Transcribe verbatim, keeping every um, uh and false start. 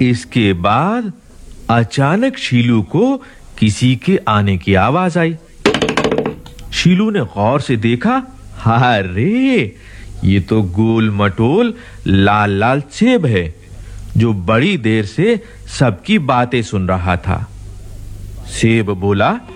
इसके बाद अचानक शीलू को किसी के आने की आवाज आई। शीलू ने गौर से देखा, अरे ये तो गोल मटोल लाल लाल सेब है जो बड़ी देर से सबकी बातें सुन रहा था। सेब बोला,